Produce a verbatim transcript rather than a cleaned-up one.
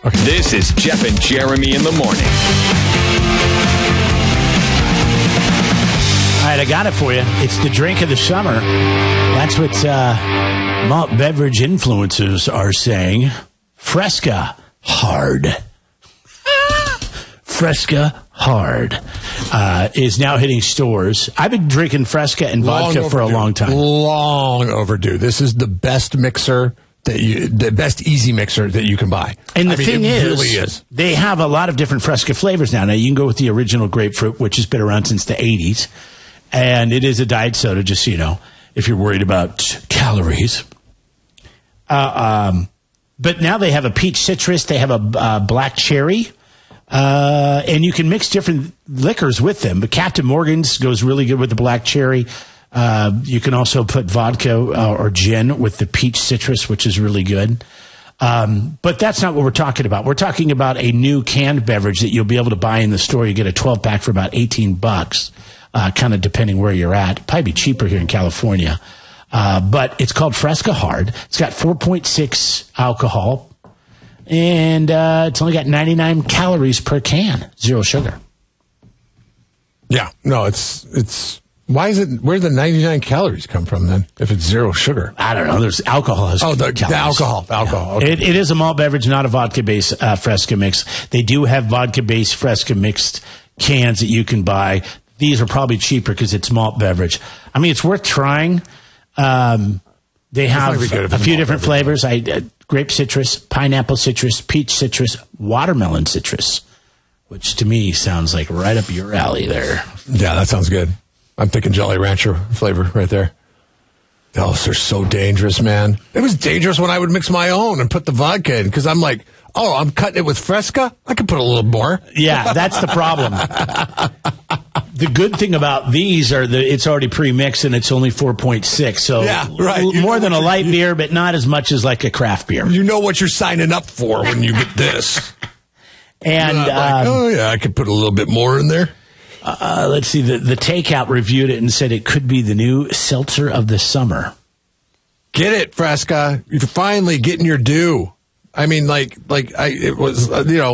Okay. This is Jeff and Jeremy in the morning. All right, I got it for you. It's the drink of the summer. That's what uh, malt beverage influencers are saying. Fresca Hard. Fresca Hard uh, is now hitting stores. I've been drinking Fresca and Long vodka for a overdue. long time. Long overdue. This is the best mixer that you, the best easy mixer that you can buy. And the I mean, thing it is, really is, they have a lot of different Fresca flavors now. Now, you can go with the original grapefruit, which has been around since the eighties. And it is a diet soda, just so you know, if you're worried about calories. Uh, um, but now they have a peach citrus. They have a uh, black cherry. Uh, and you can mix different liquors with them. But Captain Morgan's goes really good with the black cherry. Uh, you can also put vodka uh, or gin with the peach citrus, which is really good. Um, but that's not what we're talking about. We're talking about a new canned beverage that you'll be able to buy in the store. You get a twelve pack for about eighteen bucks. Uh, kind of depending where you're at. Probably be cheaper here in California. Uh, but it's called Fresca Hard. It's got four point six alcohol. And uh, it's only got ninety-nine calories per can. Zero sugar. yeah. No, it's it's. Why is it? Where do the ninety-nine calories come from then? If it's zero sugar. I don't know. There's alcohol. Has Oh, the, the calories. alcohol. The alcohol. Yeah. Okay. It, it is a malt beverage, not a vodka-based uh, Fresca mix. They do have vodka-based Fresca mixed cans that you can buy. These are probably cheaper because it's malt beverage. I mean, it's worth trying. Um, they have might be good if a it's few malt different beverage. flavors. I, uh, grape citrus, pineapple citrus, peach citrus, watermelon citrus, which to me sounds like right up your alley there. Yeah, that sounds good. I'm thinking Jolly Rancher flavor right there. Those are so dangerous, man. It was dangerous when I would mix my own and put the vodka in because I'm like, oh, I'm cutting it with Fresca? I could put a little more. Yeah, that's the problem. The good thing about these are that it's already pre-mixed and it's only four point six. So Yeah, right. l- You more know than a what light you're- beer, but not as much as like a craft beer. You know what you're signing up for when you get this. And You're not like, um, oh, yeah, I could put a little bit more in there. uh, let's see, the, the Takeout reviewed it and said it could be the new seltzer of the summer. Get it, Fresca. You're finally getting your due. I mean, like, like I, it was, uh, you know,